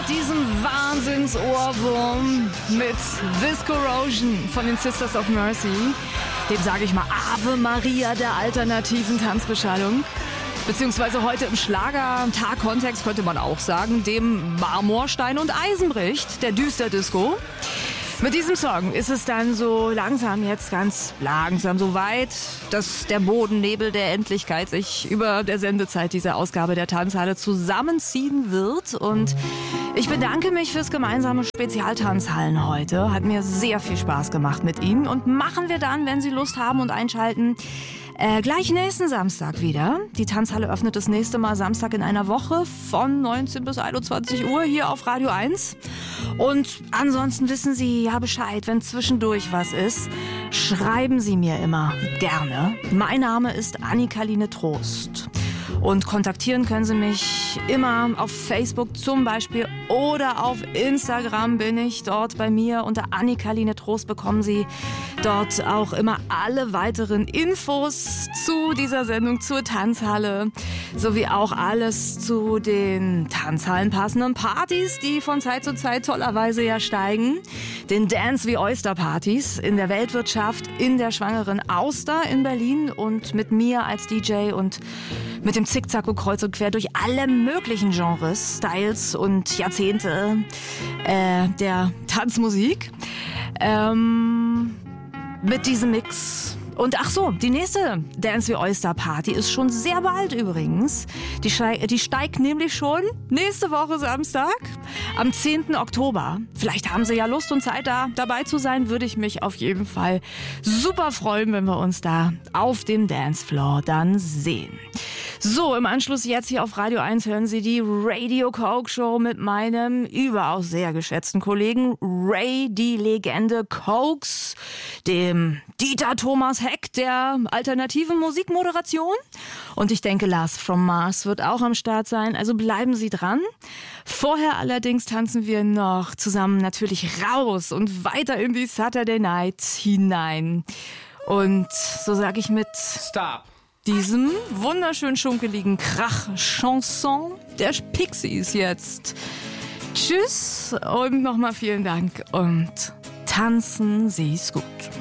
mit diesem Wahnsinnsohrwurm mit This Corrosion von den Sisters of Mercy. Dem sage ich mal Ave Maria der alternativen Tanzbeschallung. Beziehungsweise heute im Schlager-Tag-Kontext könnte man auch sagen, dem Marmorstein und Eisenbricht, der Düsterdisco. Mit diesem Song ist es dann so langsam, jetzt ganz langsam so weit, dass der Bodennebel der Endlichkeit sich über der Sendezeit dieser Ausgabe der Tanzhalle zusammenziehen wird. Und ich bedanke mich fürs gemeinsame Spezialtanzhallen heute. Hat mir sehr viel Spaß gemacht mit Ihnen. Und machen wir dann, wenn Sie Lust haben und einschalten, gleich nächsten Samstag wieder. Die Tanzhalle öffnet das nächste Mal Samstag in einer Woche von 19 bis 21 Uhr hier auf Radio 1. Und ansonsten wissen Sie ja Bescheid, wenn zwischendurch was ist, schreiben Sie mir immer gerne. Mein Name ist Annika-Line Trost. Und kontaktieren können Sie mich immer auf Facebook zum Beispiel oder auf Instagram bin ich dort bei mir. Unter Annika-Line Trost bekommen Sie dort auch immer alle weiteren Infos zu dieser Sendung, zur Tanzhalle, sowie auch alles zu den Tanzhallen passenden Partys, die von Zeit zu Zeit tollerweise ja steigen. Den Dance wie Oyster Partys in der Weltwirtschaft, in der Schwangeren Auster in Berlin und mit mir als DJ und mit dem Zickzacko kreuz und quer durch alle möglichen Genres, Styles und Jahrzehnte der Tanzmusik. Mit diesem Mix. Und ach so, die nächste Dance wie Oyster Party ist schon sehr bald übrigens. Die steigt nämlich schon nächste Woche Samstag am 10. Oktober. Vielleicht haben Sie ja Lust und Zeit da dabei zu sein, würde ich mich auf jeden Fall super freuen, wenn wir uns da auf dem Dancefloor dann sehen. So, im Anschluss jetzt hier auf Radio 1 hören Sie die Radio Coke Show mit meinem überaus sehr geschätzten Kollegen Ray, die Legende Cokes, dem Dieter Thomas Heck der alternativen Musikmoderation. Und ich denke, Lars from Mars wird auch am Start sein, also bleiben Sie dran. Vorher allerdings tanzen wir noch zusammen natürlich raus und weiter in die Saturday Night hinein. Und so sage ich mit Stop. Diesem wunderschön schunkeligen Krach-Chanson der Pixies jetzt. Tschüss und nochmal vielen Dank und tanzen Sie's gut.